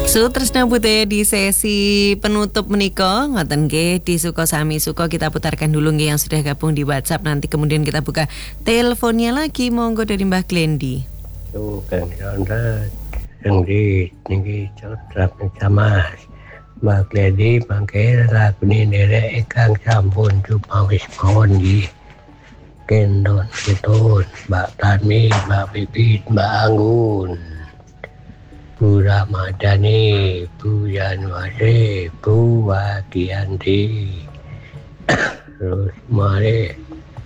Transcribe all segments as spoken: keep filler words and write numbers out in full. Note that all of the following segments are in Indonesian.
Sutresna Putih di sesi penutup menika ngoten nggih di Suko Sami Suko kita putarkan dulu nggih yang sudah gabung di WhatsApp, nanti kemudian kita buka teleponnya lagi. Monggo dari Mbah Glendi. Tuh kan Sandra yang di niki cerap sama Mbah Glendi mangke lagu ni derek ingkang sampun cuma wis mawon nggih. Kendon ketun Mbak Tani, Mbak Bibit, Mbak Anggun, Bu Ramadhani, Bu Yanwari, Bu Wagianti, terus mari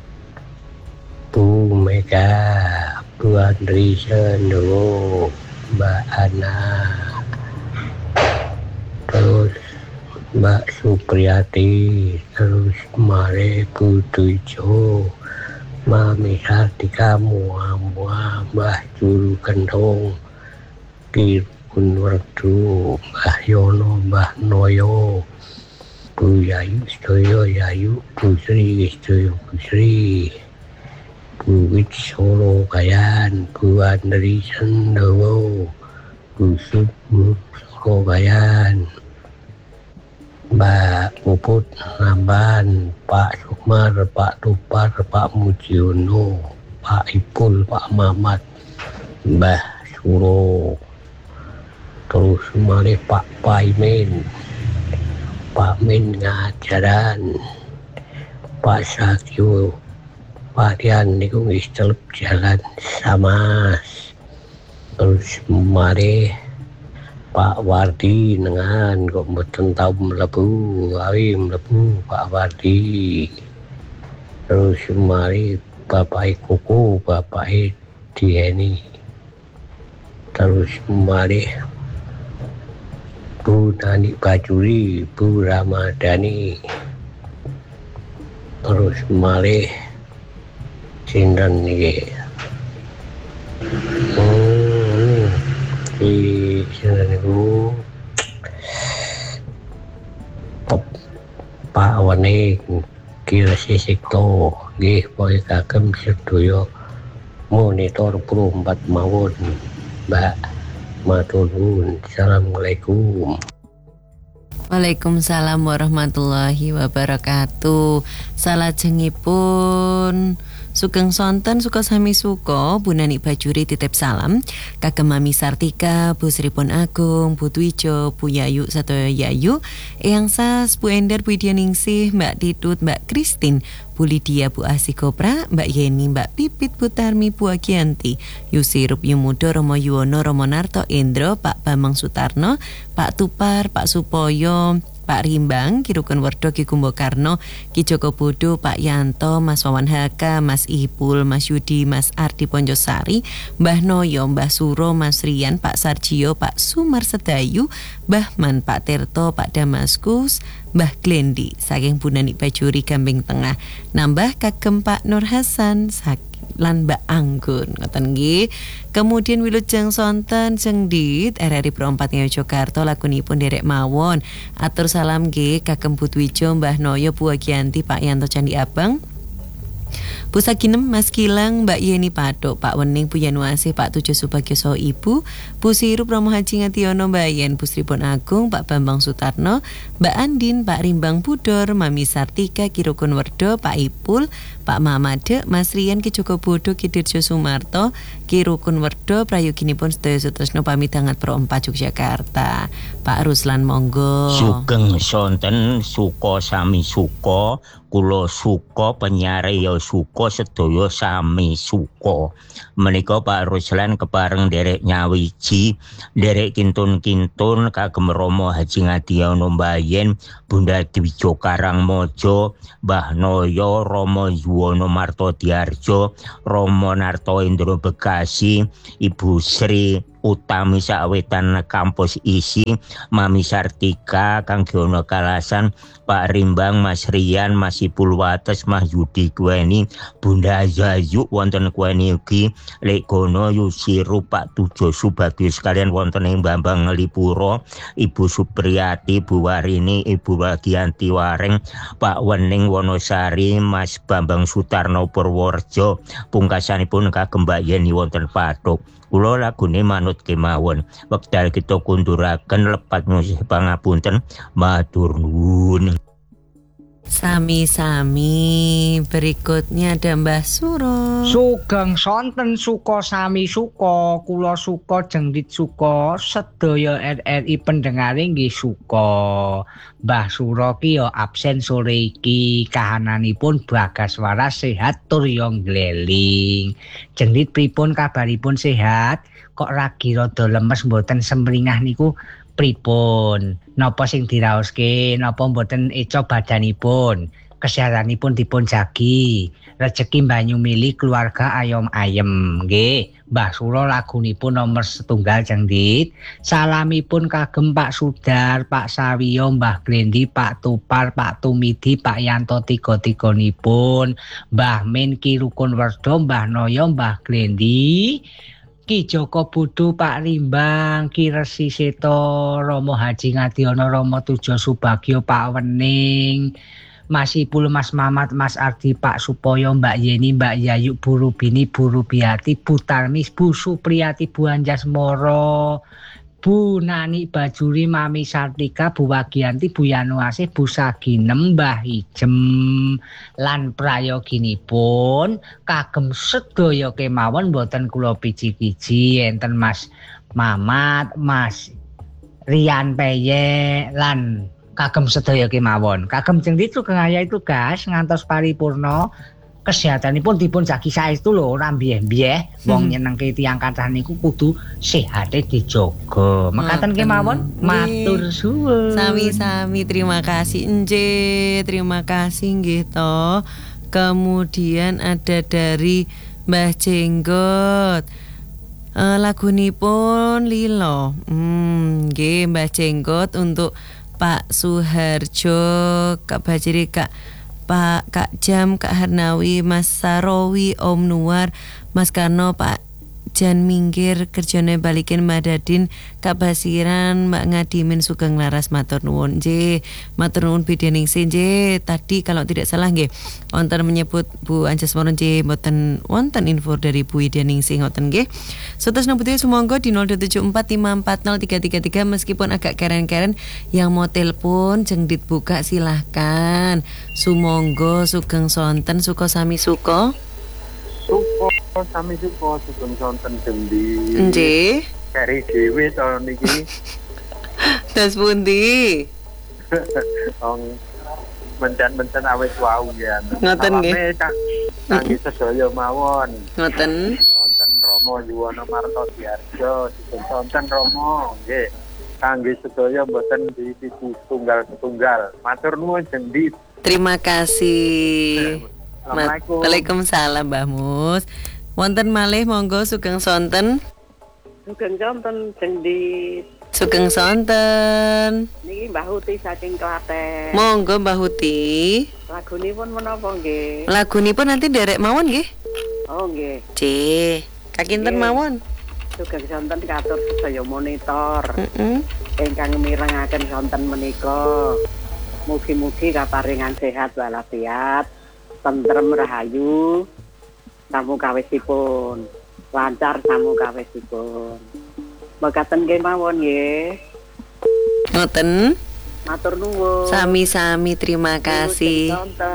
Bu Mega, Bu Andri Sendo, Mbak Ana, terus Mbak Supriyati, terus mari Bu Tujo, Mami Sartika, Mua-Mua, Mbah Juru Kendong, Kirpun Werdu, Mbah Yono, Mbah Noyo, Bu Yayu Sedoyo Yayu, Bu Sri Sedoyo Bu Sri, Bu Wit Solo Kayan, Bu Andri Sendowo, Bu Sud Bu Solo Kayan, Mbak Puput Namban, Pak Sukmar, Pak Tupar, Pak Mujiono, Pak Ipul, Pak Mamat, Mbah Suro, terus mari Pak Paimin, Pak Min Ngajaran, Pak Sakyo, Pak Rian niku wis telep jalan Samas, terus mari Pak Wardi nengan kok mboten tau mlebu, awi mlebu Pak Wardi. Terus mari Bapak Kuku, Bapak Dieni. Terus mari Bu Nani Bajuri, Bu Ramadhani. Terus mari sinten niki. Hmm, di sinten niku Pak Wani Kira Sisikto nggih poe kagem sedaya monitor Pro empat mawon Mbak, matur nuwun. Assalamualaikum. Waalaikumsalam warahmatullahi wabarakatuh. Salajengipun sugeng sonten Suko Sami Suko Bu Nani Bajuri titip salam kagem Mami Sartika, Bu Sripun Agung, Bu Twijo, Bu Yayu Satoyo Yayu, Eyang Sas, Bu Ender, Bu Idyaningsih, Mbak Ditut, Mbak Kristin, Bu Lydia, Bu Asih Kopra, Mbak Yeni, Mbak Pipit, Bu Tarmi, Bu Agianti, Yusirup Yumudo, Romo Yuwono, Romo Narto, Indro, Pak Bambang Sutarno, Pak Tupar, Pak Supoyo, Pak Rimbang, Ki Rukun Werdo, Ki Kumbakarno, Ki Joko Bodo, Pak Yanto, Mas Wawan Haka, Mas Ipul, Mas Yudi, Mas Ardi Ponjosari, Mbah Noyo, Mbah Suro, Mas Rian, Pak Sarjio, Pak Sumar Sedayu, Mbah Man, Pak Tirto, Pak Damaskus, Mbah Glendi, saking Bu Nani Bajuri Gamping Tengah, nambah kagem Pak Nur Hasan, saking lan Mbak Anggun ngoten nggih. Kemudian wilujeng sonten Jengdit R R I Pro empat Yogyakarta lagunipun derek mawon. Atur salam nggih kagem Bu Twijo, Mbah Noyo, Bu Agianti, Pak Yanto Candi Abang, Bu Saginem, Mas Kilang, Mbak Yeni Patok, Pak Wening, Bu Yanuasih, Pak Tujo Subagioso Ibu, Bu Sirup, Romo Haji Ngationo, Mbak Yen, Bu Sripun Agung, Pak Bambang Sutarno, Mbak Andin, Pak Rimbang Budor, Mami Sartika, Ki Rukun Werdo, Pak Ipul, Pak Mamade, Mas Rian, Ki Joko Bodo, Ki Dirjo Sumarto, Ki Rukun Werdo, prayoginipun sedaya Sutresno pamit hangat Pro empat Yogyakarta. Pak Ruslan monggo. Sugeng sonten Suko Sami Suko, kula suka penyiar ya suka sedaya sami suka. Menika Pak Ruslan kepareng derek nyawiji, derek kintun-kintun kagem Romo Haji Ngationo Mbayen, Bunda Dwijo Karangmojo, Mbah Noyo, Romo Yuwono Martodiarjo, Romo Narto Indro Bekasi, Ibu Sri Utami Sawetan Kampus Isi, Mami Sartika, Kang Giono Kalasan, Pak Rimbang, Mas Rian, Mas Ipul Wates, Mas Yudi Kweni, Bunda Zayu wonten Kweni ugi, Lek Gono Yusiru, Pak Tujo Subagius sekalian wonten ing Bambang Lipuro, Ibu Supriyati, Bu Warini, Ibu Wagianti Wareng, Pak Wening Wonosari, Mas Bambang Sutarno Purworejo, pungkasanipun kagem Mbak Yeni wonten Patok. Kula lagune manut kemawon. Wekdal kita kunduraken lepat nyuwun pangapunten. Matur nuwun. Sami-sami. Berikutnya ada Mbah Suro. Sugeng sonten suka sami suka, kula suka jengdit suka, sedaya R R I pendengare nggih suka. Mbah Suro ki ya absen sore iki, kahananipun bagas waras sehat tur ya ngleling. Jengdit pripun kabaripun sehat? Kok ragi rada lemes mboten semringah niku pripun? Napa sing diraoske? Napa mboten eco badanipun? Kesehatanipun dipun jagi. Rezeki banyu mili keluarga ayom-ayem. Nggih, Mbah Suro lagunipun nomor setunggal jengdit. Salamipun kagem Pak Sudar, Pak Sawiyo, Mbah Glendi, Pak Tupar, Pak Tumidi, Pak Yanto tiga-tiganipun, Mbah Min Ki Rukun Werdo, Mbah Noyo, Mbah Glendi, Ki Joko Budu, Pak Rimbang, Ki Resi Seto, Romo Haji Ngadiono, Romo Tujo Subagio, Pak Wening, Mas Ipul, Mas Mamat, Mas Ardi, Pak Supoyo, Mbak Yeni, Mbak Yayu, Bu Rubini, Bu Rubiati, Bu Tarmis, Bu Supriyati, Bu Anjas Moro, Bu Nani Bajuri, Mami Sartika, Bu Wagianti, Bu Yanuase, Bu Saginem, Mbah Ijem, lan prayoginipun kagem sedaya kemawon boten kula pici-pici enten Mas Mamat, Mas Rian Peye lan kagem sedaya kemawon. Kagem jengdit sugeng ayahe tugas ngantos paripurna. Kesehatanipun dipun jagi saestu lho, ora mbiyeh-mbiyeh. Wong hmm. nyenengke tiyang kathah niku kudu sehate dijaga. Mekaten kemawon, matur suwun. Sami-sami, terima kasih Nje, terima kasih nggih to. Kemudian ada dari Mbah Jenggot. Uh, lagunipun Lilo. Hmm, nggih Mbah Jenggot untuk Pak Suharjo, Kak Bajiri, Kak Pak Kak Jam, Kak Harnawi, Mas Sarawi, Om Nuar, Mas Karno, Pak Jan Minggir, kerjane balikin Mbak Dadin, Kak Basiran, Mbak Ngadimin, sugeng laras matur nuwun. Nggih, matur nuwun Bideningsih nggih. Tadi kalau tidak salah nggih wonten menyebut Bu Anjas Moron nggih mboten wonten info dari Bu Bideningsih ngoten nggih. Sotos nembutnya sumangga di nol dua tujuh empat lima empat nol tiga tiga tiga meskipun agak keren-keren yang mau telepon jengdit buka silahkan. Sumangga sugeng sonten suka sami suka. Suko sami suko sugeng sonten jengdi. Nggih. Kari dhewe to niki. Das pundi? Wong mencen-mencen awis wau ya. Ngoten nggih. Kangge sedaya mawon. Ngoten. Wonten Romo Yuwono Marto Diarjo, sugeng sonten Romo nggih. Kangge sedaya mboten dititi tunggal-tunggal. Matur nuwun jengdi. Terima kasih. Assalamualaikum. Waalaikumsalam Mbah Mus. Wonten malih monggo sugeng sonten. Sugeng sonten jengdit. Sugeng sonten. Niki Mbah Huti saking Klaten. Monggo Mbah Huti. Lagunipun menapa nggih? Lagunipun nanti derek mawon nggih. Oh nggih. Cih, kakinten mawon. Sugeng sonten katur sedaya monitor. Heeh. Ingkang mirengaken sonten menika. Mugi-mugi kaparingan sehat walafiat. Tentrem rahayu samu kawisipun lancar samu kawisipun mekaten nggih mawon nggih ngoten matur nuwun sami-sami terima kasih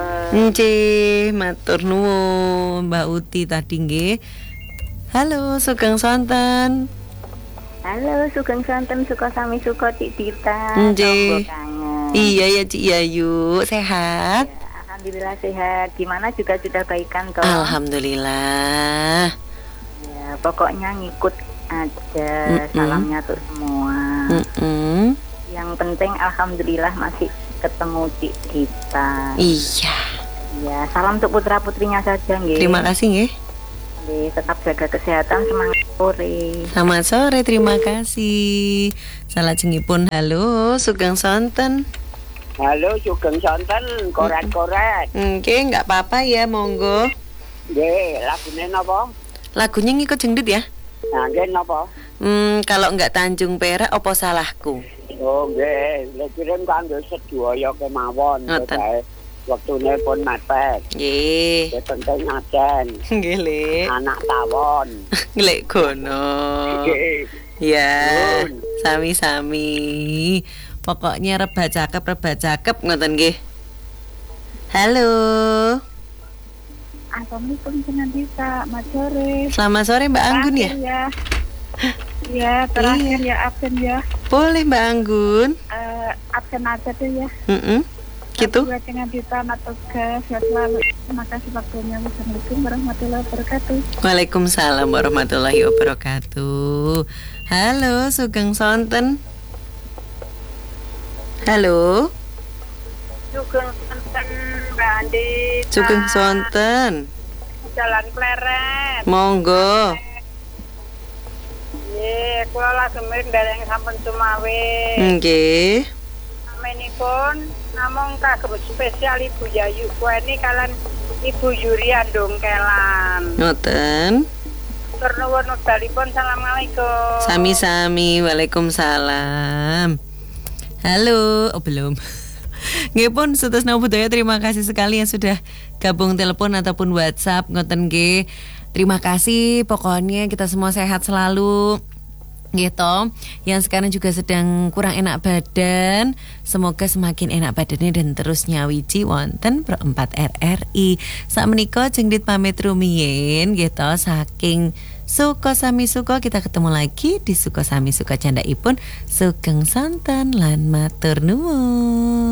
nggih matur nuwun Mbak Uti tadi nggih. Halo sugeng sonten. Halo sugeng sonten suka sami suka Cik Dita. Nggih. Iya ya Cik Yayu sehat. Ya. Alhamdulillah sehat. Gimana juga sudah baikan toh? Alhamdulillah. Ya, pokoknya ngikut aja. Mm-mm. Salamnya untuk semua. Mm-mm. Yang penting alhamdulillah masih ketemu Cik Dita. Iya. Ya, salam untuk putra-putrinya saja nggih. Terima kasih nggih. Nggih, tetap jaga kesehatan, semangat sore. Selamat sore, terima kasih. Salajengipun halo sugeng sonten. Halo, sugeng sonten, korat-korat. Oke, nggak apa-apa ya, monggo. Nggih, lagune napa? Lagunya ngikut jengdit ya? Nah, nggih napa? Hmm, kalau nggak Tanjung Perak, opo salahku? Oh, nggih, lha kirim kanggo sedaya kemawon. Ngoten. Waktune pun mepet. Nggih. Ya penting ngajen. Nggih, Le. Anak tawon. Lek kono. Ya, sami-sami. Pokoknya reba cakep, reba cakep ngoten nggih. Halo. Assalamualaikum dengan Dita, Mas sore. Selamat sore Mbak Anggun ya? Ya. Ya, terakhir Iya. ya absen ya. Boleh Mbak Anggun. Eh, absen aja tuh ya. Mm-mm. Gitu. Buat dengan Dita, Matoga, sehat selalu. Terima kasih waktunya. Wassalamualaikum warahmatullahi wabarakatuh. Waalaikumsalam warahmatullahi wabarakatuh. Halo, Sugeng Sonten. Halo. Sugeng Sonten Mbak Andi. Sugeng Sonten. Jalan Pleret. Monggo. Nggih, kula lagi miring dereng sampun Sumawe. Nggih. Namenipun namung kagem spesial Ibu Yayu Kueni kalian Ibu Yuria Dongkelan. Ngoten. Tur nuwun wekdalipun. Assalamualaikum. Sami-sami. Waalaikumsalam. Halo, oh belum. Nggih pun Sutasna Budaya, terima kasih sekali yang sudah gabung telepon ataupun WhatsApp ngoten nggih. Terima kasih, pokoknya kita semua sehat selalu. Gitu. Yang sekarang juga sedang kurang enak badan, semoga semakin enak badannya dan terus nyawiji wonten Pro empat R R I. Sak menika jenggit pamit rumiyin gitu saking Suko Sami Suko. Kita ketemu lagi di Suko Sami Suko candhaipun Sugeng Sonten lan matur nuwun.